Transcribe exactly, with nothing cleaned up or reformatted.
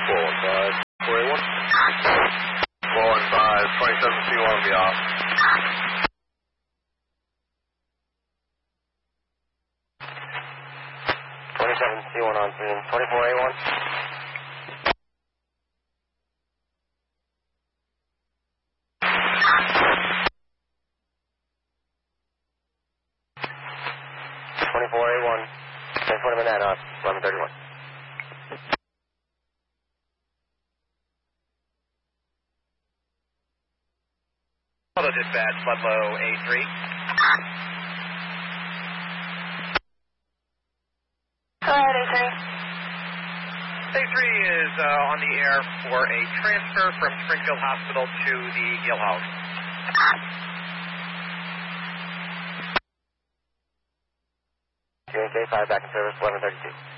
four one five, four eight one. four one five, twenty-seven C one will be off. twenty-seven C one on scene, twenty-four A one. twenty-four A one, ten twenty minute off, eleven thirty-one. Hello, dispatch, Ludlow A three. Go ahead, A three. A three is uh, on the air for a transfer from Springfield Hospital to the Gill House. J K five back in service, eleven thirty-two.